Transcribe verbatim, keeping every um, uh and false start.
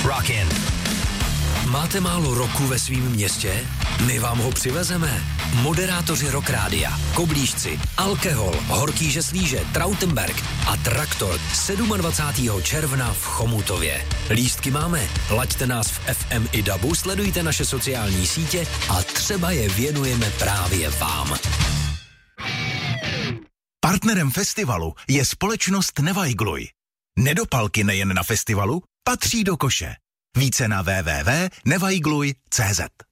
Rockin'. Máte málo roku ve svým městě? My vám ho přivezeme. Moderátoři Rock Rádia, Koblížci, Alkohol, Horký Žeslíže, Trautenberg a Traktor dvacátého sedmého června v Chomutově. Lístky máme, laďte nás v F M i dabu, sledujte naše sociální sítě a třeba je věnujeme právě vám. Partnerem festivalu je společnost Nevajgluj. Nedopalky nejen na festivalu patří do koše. Více na w w w tečka nevajgluj tečka cé zet.